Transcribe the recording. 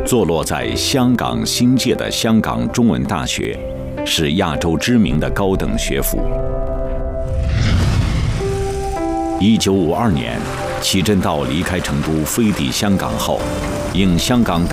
坐落在香港新界的香港中文大学，是亚洲知名的高等学府。1952年，齐振道离开成都，飞抵香港后，应香港